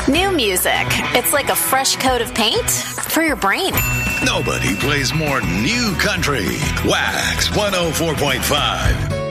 New music. It's like a fresh coat of paint for your brain. Nobody plays more new country. Wax 104.5.